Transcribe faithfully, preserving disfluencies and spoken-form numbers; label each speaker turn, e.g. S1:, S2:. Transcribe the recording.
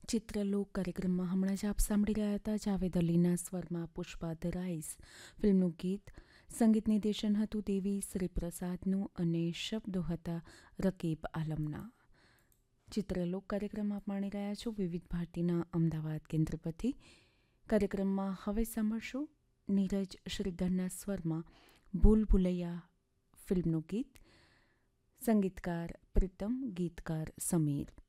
S1: ચિત્રલોક કાર્યક્રમમાં હમણાં જ આપ સાંભળી રહ્યા હતા જાવેદ અલીના સ્વરમાં પુષ્પા ધ રાઈસ ફિલ્મનું ગીત. સંગીત નિર્દેશન હતું દેવી શ્રી પ્રસાદનું અને શબ્દો હતા રકીબ આલમના. ચિત્રલોક કાર્યક્રમ આપ માણી રહ્યા છો વિવિધ ભારતીના અમદાવાદ કેન્દ્ર પરથી. કાર્યક્રમમાં હવે સાંભળશો નીરજ શ્રીધરના સ્વરમાં ભૂલ ભૂલૈયા ફિલ્મનું ગીત. સંગીતકાર પ્રીતમ, ગીતકાર સમીર.